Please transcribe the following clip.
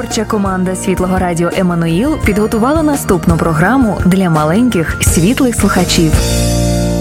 Творча команда Світлого радіо «Еммануїл» підготувала наступну програму для маленьких світлих слухачів.